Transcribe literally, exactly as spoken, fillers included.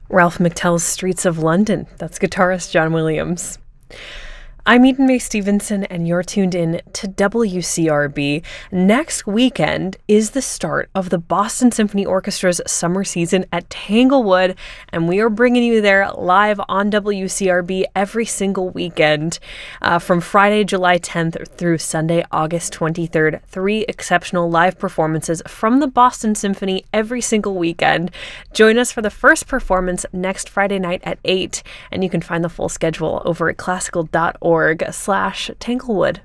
Ralph McTell's Streets of London. That's guitarist John Williams. I'm Eden Mae Stevenson, and you're tuned in to W C R B. Next weekend is the start of the Boston Symphony Orchestra's summer season at Tanglewood, and we are bringing you there live on W C R B every single weekend uh, from Friday, July tenth through Sunday, August twenty-third. Three exceptional live performances from the Boston Symphony every single weekend. Join us for the first performance next Friday night at eight, and you can find the full schedule over at classical dot org slash Tanglewood.